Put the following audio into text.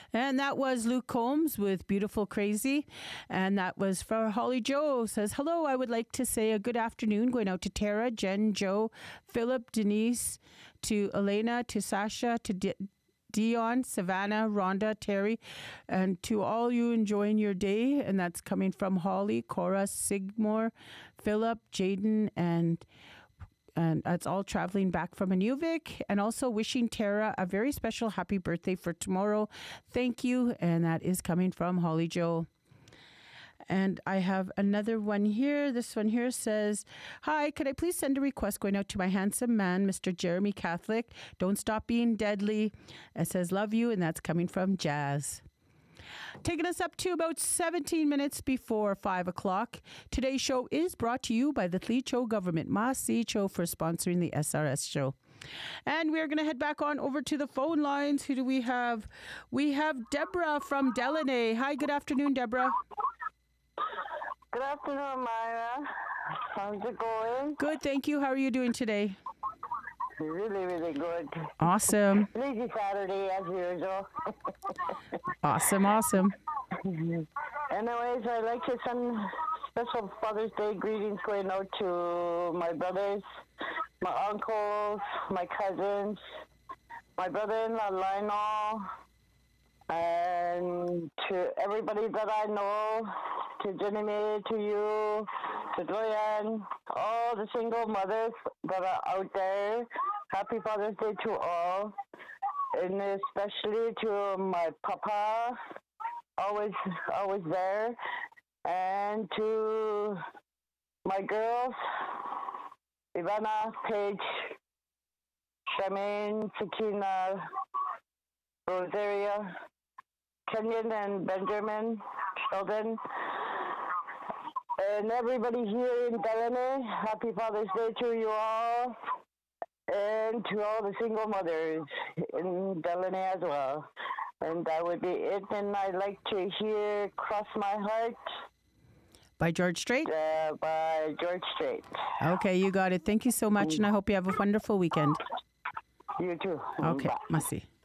And that was Luke Combs with Beautiful Crazy. And that was for Holly Joe. Says, hello, I would like to say a good afternoon going out to Tara, Jen, Joe, Philip, Denise, to Elena, to Sasha, to Dion, Savannah, Rhonda, Terry, and to all you enjoying your day. And that's coming from Holly, Cora, Sigmore, Philip, Jaden, and that's all traveling back from Inuvik, and also wishing Tara a very special happy birthday for tomorrow. Thank you. And that is coming from Holly Joe. And I have another one here. This one here says, hi, could I please send a request going out to my handsome man, Mr. Jeremy Catholic? Don't stop being deadly. It says, love you. And that's coming from Jazz. Taking us up to about 17 minutes before 5 o'clock. Today's show is brought to you by the Tlicho government. Masi Cho for sponsoring the SRS show. And we're going to head back on over to the phone lines. Who do we have? We have Deborah from Delaney. Hi, good afternoon, Deborah. Good afternoon, Myra. How's it going? Good, thank you. How are you doing today? Really, really good. Awesome. Lazy Saturday, as usual. Awesome. Anyways, I'd like to send special Father's Day greetings going out to my brothers, my uncles, my cousins, my brother-in-law, Lionel, and to everybody that I know, to Jenny Mae, to you, to Joyanne, all the single mothers that are out there. Happy Father's Day to all, and especially to my papa, always there, and to my girls, Ivana, Paige, Charmaine, Sakina, Rosaria, Kenyon and Benjamin, Sheldon, and everybody here in Delaney. Happy Father's Day to you all, and to all the single mothers in Delaney as well. And that would be it. And I'd like to hear Cross My Heart by George Strait? By George Strait. Okay, you got it. Thank you so much, and I hope you have a wonderful weekend. You too. Okay, Bye. Masi.